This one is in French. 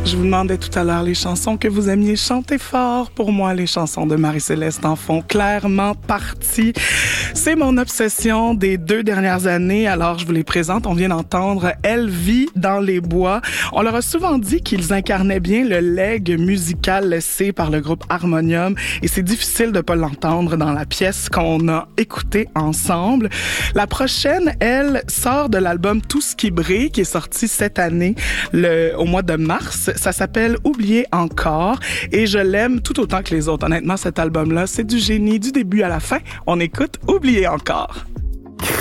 Je vous demandais tout à l'heure les chansons que vous aimiez chanter fort. Pour moi, les chansons de Marie-Céleste en font clairement partie. C'est mon obsession des 2 dernières années. Alors, je vous les présente. On vient d'entendre « Elle vit dans les bois ». On leur a souvent dit qu'ils incarnaient bien le legs musical laissé par le groupe Harmonium. Et c'est difficile de pas l'entendre dans la pièce qu'on a écoutée ensemble. La prochaine, elle, sort de l'album Tout ce qui brille, qui est sorti cette année, au mois de mars. Ça s'appelle Oublier encore et je l'aime tout autant que les autres. Honnêtement, cet album-là, c'est du génie du début à la fin. On écoute Oublier encore.